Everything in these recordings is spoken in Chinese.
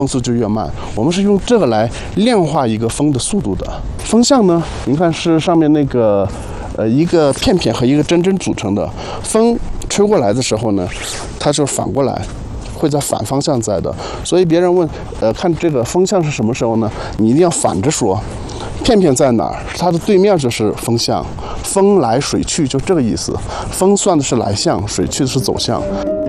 风速就越慢。我们是用这个来量化一个风的速度的。风向呢，您看是上面那个一个片片和一个针针组成的。风吹过来的时候呢，它就反过来，会在反方向在的。所以别人问，看这个风向是什么时候呢？你一定要反着说。片片在哪儿？它的对面就是风向，风来水去，就这个意思。风算的是来向，水去的是走向。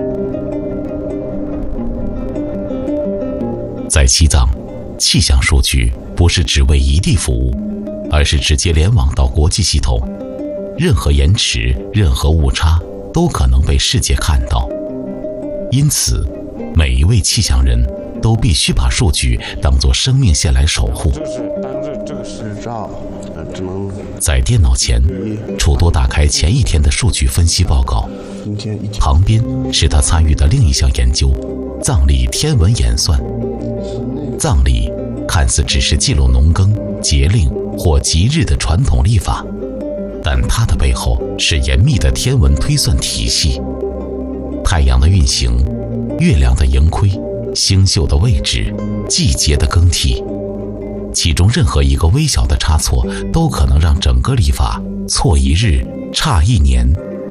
在西藏，气象数据不是只为一地服务，而是直接联网到国际系统，任何延迟、任何误差都可能被世界看到。因此，每一位气象人都必须把数据当作生命线来守护。 这个是日照，只能在电脑前，楚多打开前一天的数据分析报告，旁边是他参与的另一项研究——藏历天文演算。藏历看似只是记录农耕、节令或吉日的传统历法，但它的背后是严密的天文推算体系。太阳的运行、月亮的盈亏、星宿的位置、季节的更替，其中任何一个微小的差错都可能让整个历法错一日、差一年。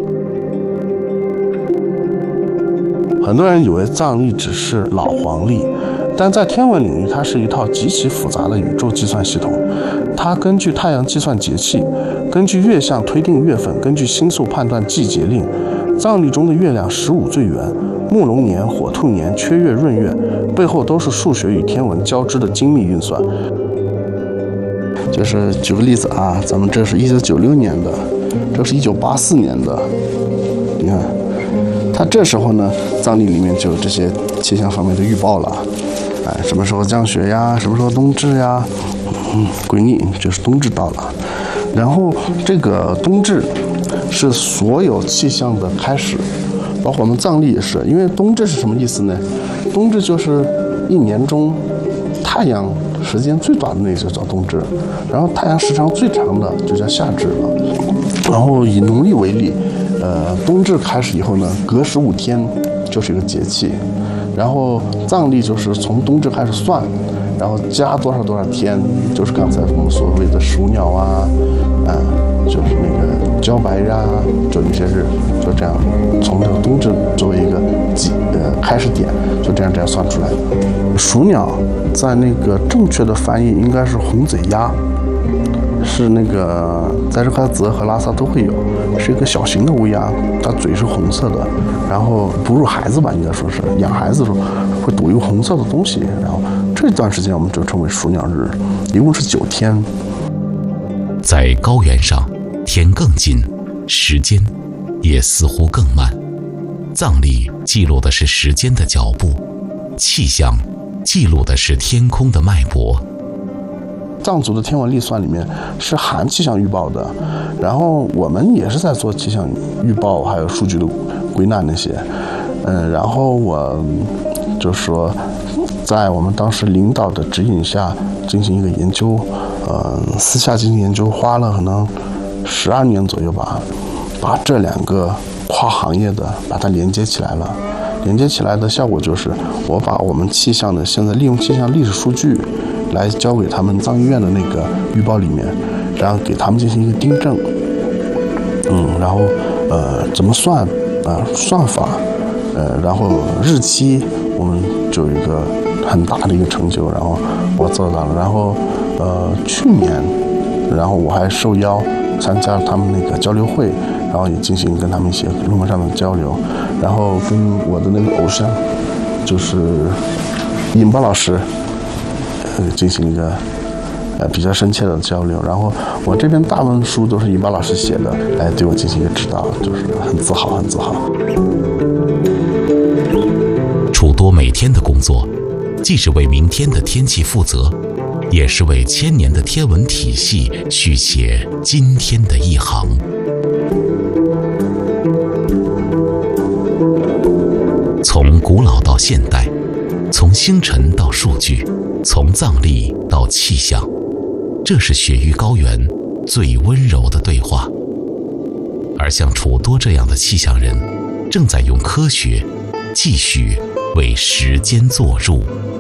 很多人以为藏历只是老黄历，但在天文领域，它是一套极其复杂的宇宙计算系统。它根据太阳计算节气，根据月相推定月份，根据星宿判断季节令。藏历中的月亮15最圆，木龙年、火兔年、缺月、闰月，背后都是数学与天文交织的精密运算。就是举个例子啊，咱们这是1996年的，这是1984年的，你看，它这时候呢，藏历里面就有这些气象方面的预报了，什么时候降雪呀，什么时候冬至呀，归逆就是冬至到了，然后这个冬至是所有气象的开始，包括我们藏历也是，因为冬至是什么意思呢？冬至就是一年中太阳时间最短的那就叫冬至，然后太阳时长最长的就叫夏至了。然后以农历为例，冬至开始以后呢，隔15天就是一个节气，然后藏历就是从冬至开始算，然后加多少多少天，就是刚才我们所谓的鼠鸟啊，就是那个茭白啊，就那些日，就这样从这个冬至作为一个开始点，就这样算出来的。鼠鸟在那个正确的翻译应该是红嘴鸦，是那个在日喀则和拉萨都会有，是一个小型的乌鸦，它嘴是红色的，然后哺乳孩子吧，应该说是养孩子的时候会躲一个红色的东西，然后这段时间我们就称为鼠鸟日，一共是9天。 在高原上，天更近，时间也似乎更慢。藏历记录的是时间的脚步，气象记录的是天空的脉搏。 藏族的天文历算里面是含气象预报的，然后我们也是在做气象预报，还有数据的归纳那些。然后我就说，在我们当时领导的指引下进行一个研究，私下进行研究，花了可能12年左右吧，把这2个跨行业的把它连接起来了。连接起来的效果就是，我把我们气象的现在利用气象历史数据来交给他们藏医院的那个预报里面，然后给他们进行一个订正，然后怎么算算法，然后日期我们就有一个很大的一个成就，然后我做到了。然后去年，然后我还受邀参加他们那个交流会，然后也进行跟他们一些论文上的交流，然后跟我的那个偶像就是尹波老师进行一个比较深切的交流，然后我这边大部分书都是尹波老师写的，来对我进行一个指导，就是很自豪，很自豪。 楚多每天的工作，既是为明天的天气负责，也是为1000年的天文体系续写今天的一行。从古老到现代，从星辰到数据，从藏历到气象，这是雪域高原最温柔的对话。而像楚多这样的气象人，正在用科学继续为时间作入。